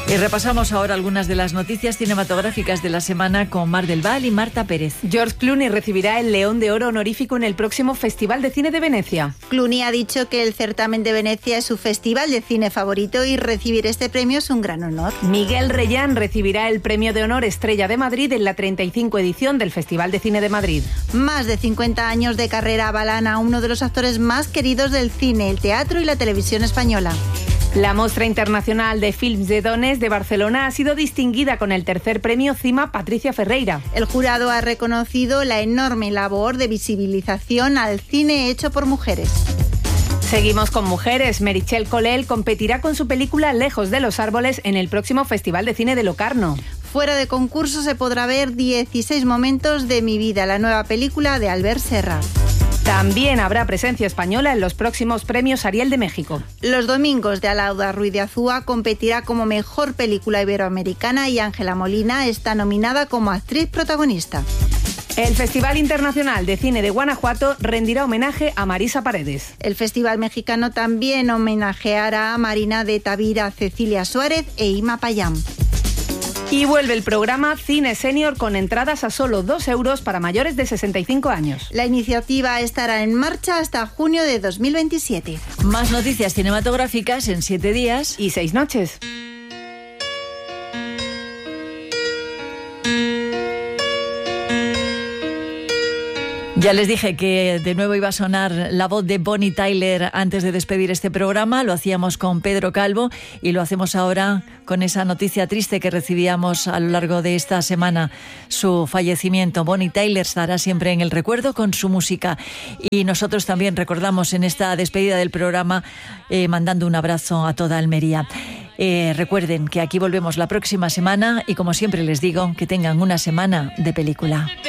Y repasamos ahora algunas de las noticias cinematográficas de la semana con Mar del Val y Marta Pérez. George Clooney recibirá el León de Oro honorífico en el próximo Festival de Cine de Venecia. Clooney ha dicho que el certamen de Venecia es su festival de cine favorito y recibir este premio es un gran honor. Miguel Reyán recibirá el Premio de Honor Estrella de Madrid en la 35 edición del Festival de Cine de Madrid. Más de 50 años de carrera avalan a uno de los actores más queridos del cine, el teatro y la televisión española. La Mostra Internacional de Films de Dones de Barcelona ha sido distinguida con el tercer premio Cima Patricia Ferreira. El jurado ha reconocido la enorme labor de visibilización al cine hecho por mujeres. Seguimos con mujeres. Meritxell Colell competirá con su película Lejos de los árboles en el próximo Festival de Cine de Locarno. Fuera de concurso se podrá ver 16 momentos de mi vida, la nueva película de Albert Serra. También habrá presencia española en los próximos premios Ariel de México. Los domingos de Alauda Ruiz de Azúa competirá como mejor película iberoamericana y Ángela Molina está nominada como actriz protagonista. El Festival Internacional de Cine de Guanajuato rendirá homenaje a Marisa Paredes. El Festival Mexicano también homenajeará a Marina de Tavira, Cecilia Suárez e Ima Payán. Y vuelve el programa Cine Senior con entradas a solo 2 euros para mayores de 65 años. La iniciativa estará en marcha hasta junio de 2027. Más noticias cinematográficas en 7 días y 6 noches. Ya les dije que de nuevo iba a sonar la voz de Bonnie Tyler antes de despedir este programa. Lo hacíamos con Pedro Calvo y lo hacemos ahora con esa noticia triste que recibíamos a lo largo de esta semana, su fallecimiento. Bonnie Tyler estará siempre en el recuerdo con su música y nosotros también recordamos en esta despedida del programa mandando un abrazo a toda Almería. Recuerden que aquí volvemos la próxima semana y como siempre les digo, que tengan una semana de película.